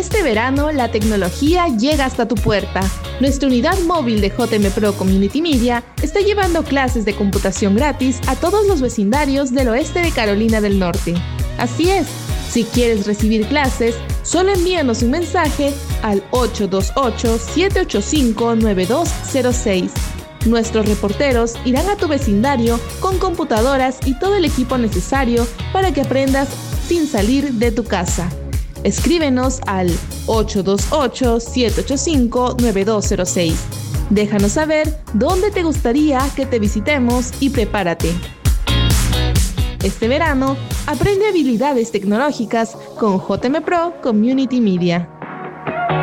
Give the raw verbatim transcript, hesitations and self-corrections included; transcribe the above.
Este verano, la tecnología llega hasta tu puerta. Nuestra unidad móvil de J M Pro Community Media está llevando clases de computación gratis a todos los vecindarios del oeste de Carolina del Norte. Así es, si quieres recibir clases, solo envíanos un mensaje al ocho dos ocho, siete ocho cinco, nueve dos cero seis. Nuestros reporteros irán a tu vecindario con computadoras y todo el equipo necesario para que aprendas sin salir de tu casa. Escríbenos al ocho dos ocho, siete ocho cinco, nueve dos cero seis. Déjanos saber dónde te gustaría que te visitemos y prepárate. Este verano, aprende habilidades tecnológicas con J M Pro Community Media.